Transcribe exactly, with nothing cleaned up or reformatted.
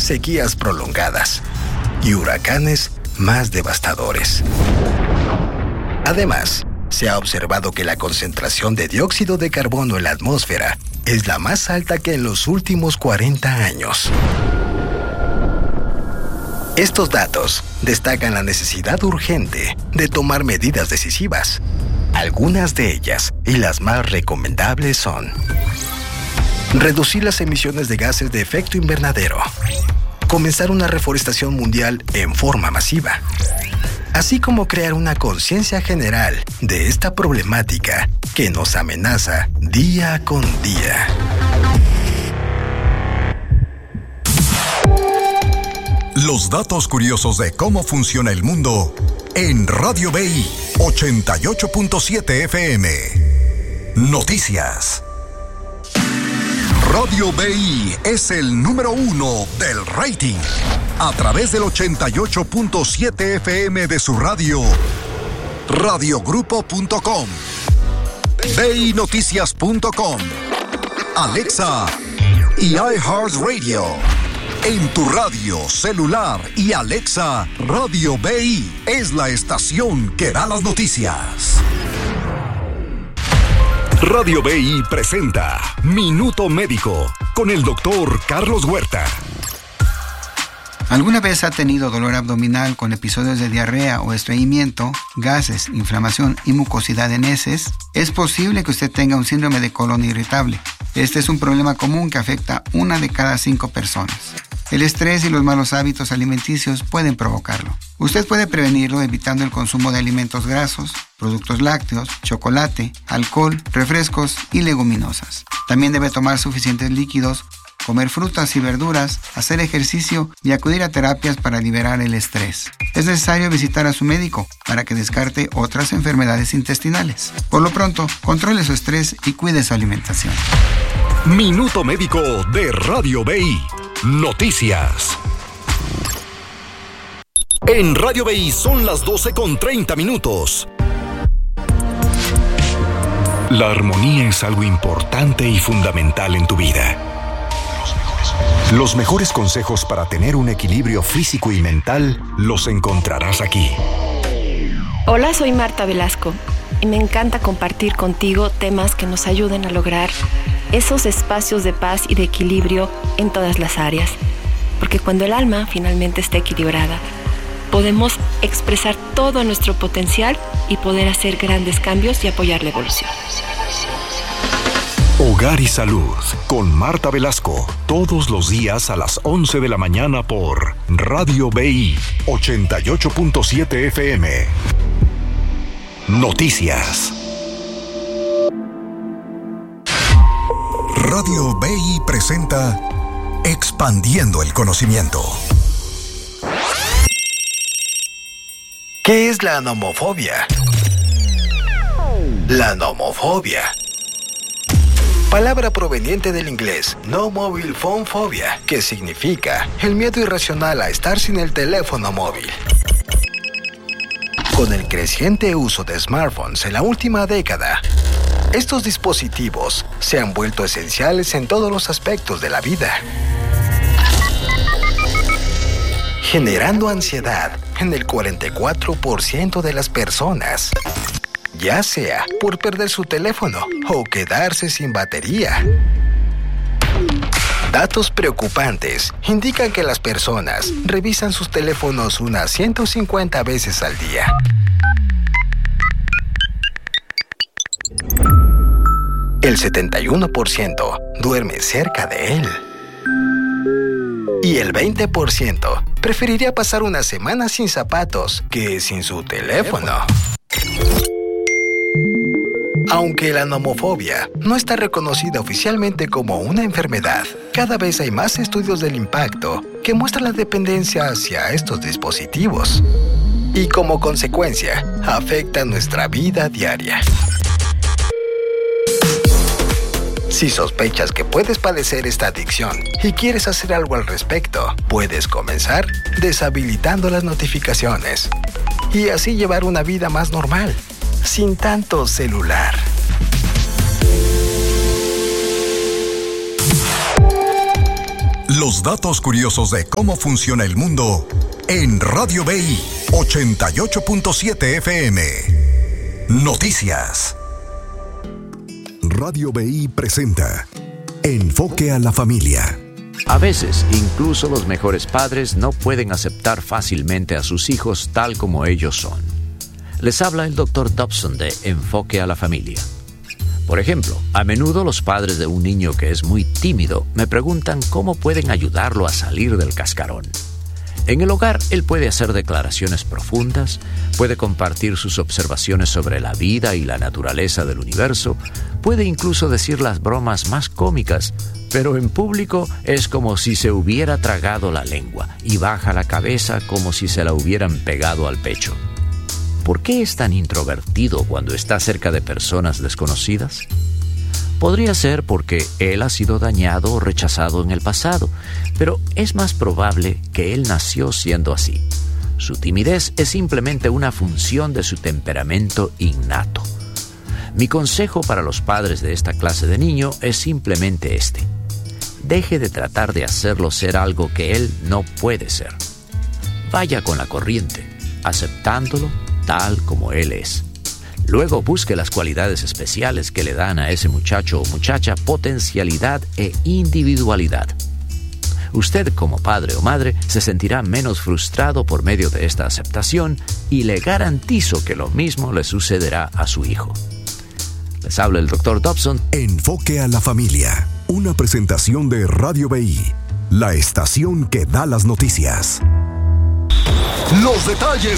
sequías prolongadas y huracanes más devastadores. Además, se ha observado que la concentración de dióxido de carbono en la atmósfera es la más alta que en los últimos cuarenta años. Estos datos destacan la necesidad urgente de tomar medidas decisivas. Algunas de ellas, y las más recomendables, son: reducir las emisiones de gases de efecto invernadero, comenzar una reforestación mundial en forma masiva, así como crear una conciencia general de esta problemática que nos amenaza día con día. Los datos curiosos de cómo funciona el mundo en Radio B I ochenta y ocho punto siete F M. Noticias. Radio B I es el número uno del rating. A través del ochenta y ocho punto siete F M de su radio, radiogrupo punto com, B I noticias punto com, Alexa y iHeartRadio. En tu radio, celular y Alexa, Radio B I es la estación que da las noticias. Radio B I presenta Minuto Médico con el doctor Carlos Huerta. ¿Alguna vez ha tenido dolor abdominal con episodios de diarrea o estreñimiento, gases, inflamación y mucosidad en heces? Es posible que usted tenga un síndrome de colon irritable. Este es un problema común que afecta a una de cada cinco personas. El estrés y los malos hábitos alimenticios pueden provocarlo. Usted puede prevenirlo evitando el consumo de alimentos grasos, productos lácteos, chocolate, alcohol, refrescos y leguminosas. También debe tomar suficientes líquidos, comer frutas y verduras, hacer ejercicio y acudir a terapias para liberar el estrés. Es necesario visitar a su médico para que descarte otras enfermedades intestinales. Por lo pronto, controle su estrés y cuide su alimentación. Minuto Médico de Radio B I. Noticias. En Radio B I son las doce con treinta minutos. La armonía es algo importante y fundamental en tu vida. Los mejores consejos para tener un equilibrio físico y mental los encontrarás aquí. Hola, soy Marta Velasco y me encanta compartir contigo temas que nos ayuden a lograr esos espacios de paz y de equilibrio en todas las áreas. Porque cuando el alma finalmente está equilibrada, podemos expresar todo nuestro potencial y poder hacer grandes cambios y apoyar la evolución. Hogar y Salud con Marta Velasco, todos los días a las once de la mañana por Radio B I ochenta y ocho punto siete F M. Noticias. Radio B I presenta Expandiendo el Conocimiento. ¿Qué es la nomofobia? La nomofobia, palabra proveniente del inglés no mobile phone phobia, que significa el miedo irracional a estar sin el teléfono móvil. Con el creciente uso de smartphones en la última década, estos dispositivos se han vuelto esenciales en todos los aspectos de la vida, generando ansiedad en el cuarenta y cuatro por ciento de las personas, ya sea por perder su teléfono o quedarse sin batería. Datos preocupantes indican que las personas revisan sus teléfonos unas ciento cincuenta veces al día. El setenta y uno por ciento duerme cerca de él. Y el veinte por ciento preferiría pasar una semana sin zapatos que sin su teléfono. Aunque la nomofobia no está reconocida oficialmente como una enfermedad, cada vez hay más estudios del impacto que muestran la dependencia hacia estos dispositivos y, como consecuencia, afecta nuestra vida diaria. Si sospechas que puedes padecer esta adicción y quieres hacer algo al respecto, puedes comenzar deshabilitando las notificaciones y así llevar una vida más normal, sin tanto celular. Los datos curiosos de cómo funciona el mundo en Radio B I ochenta y ocho punto siete F M. Noticias. Radio B I presenta Enfoque a la Familia. A veces, incluso los mejores padres no pueden aceptar fácilmente a sus hijos tal como ellos son. Les habla el doctor Dobson de Enfoque a la Familia. Por ejemplo, a menudo los padres de un niño que es muy tímido me preguntan cómo pueden ayudarlo a salir del cascarón. En el hogar, él puede hacer declaraciones profundas, puede compartir sus observaciones sobre la vida y la naturaleza del universo, puede incluso decir las bromas más cómicas, pero en público es como si se hubiera tragado la lengua y baja la cabeza como si se la hubieran pegado al pecho. ¿Por qué es tan introvertido cuando está cerca de personas desconocidas? Podría ser porque él ha sido dañado o rechazado en el pasado, pero es más probable que él nació siendo así. Su timidez es simplemente una función de su temperamento innato. Mi consejo para los padres de esta clase de niño es simplemente este: deje de tratar de hacerlo ser algo que él no puede ser. Vaya con la corriente, aceptándolo tal como él es. Luego busque las cualidades especiales que le dan a ese muchacho o muchacha potencialidad e individualidad. Usted, como padre o madre, se sentirá menos frustrado por medio de esta aceptación y le garantizo que lo mismo le sucederá a su hijo. Les habla el doctor Dobson. Enfoque a la Familia, una presentación de Radio B I, la estación que da las noticias. Los detalles